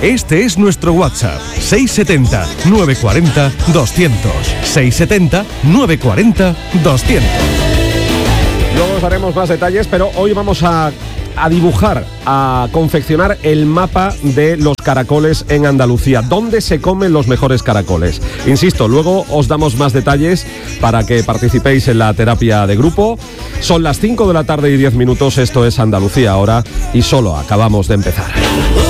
Este es nuestro WhatsApp, 670 940 200. 670 940 200. Luego os daremos más detalles, pero hoy vamos a dibujar, a confeccionar el mapa de los caracoles en Andalucía. ¿Dónde se comen los mejores caracoles? Insisto, luego os damos más detalles para que participéis en la terapia de grupo. Son las 5 de la tarde y 10 minutos. Esto es Andalucía ahora y solo acabamos de empezar.